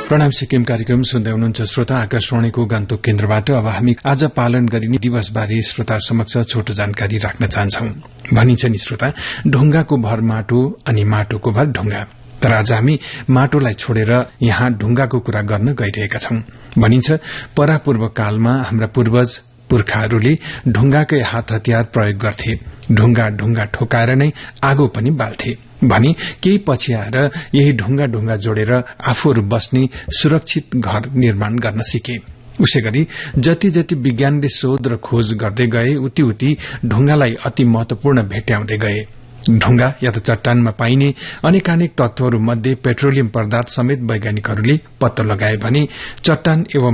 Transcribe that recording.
प्रणाम सिक्किम कार्यक्रम सुन्दै हुनुहुन्छ श्रोता। आकाशवाणीको गान्तोक केन्द्रबाट अब हामी आज पालन गरिने दिवसबारे श्रोता समक्ष छोटो जानकारी राख्न चाहन्छौं। भनिन्छ नि श्रोता, ढुंगाको भर माटो अनि माटोको भर ढुंगा। तर आज हामी माटोलाई छोडेर यहाँ ढुंगाको कुरा गर्न गइरहेका छौं। भनिन्छ परापूर्व कालमा हाम्रा पूर्वज पुर्खाहरूले ढुंगाकै हात हतियार प्रयोग गर्थे। ढुंगा ठोकाएर नै आगो पनि बाल्थे भनी केही पछि आएर यही ढुंगा जोडेर आफूहरू बस्ने सुरक्षित घर निर्माण गर्न सिके। उसैगरी जति विज्ञानले शोध र खोज गर्दै गए उति उति ढुंगालाई अति महत्वपूर्ण भेट्याउँदै गए। ढुंगा या त चट्टानमा पाइने अनेकानेक तत्वहरू मध्ये पेट्रोलियम पदार्थ समेत वैज्ञानिकहरूले पत्तो लगाए भने चट्टान एवं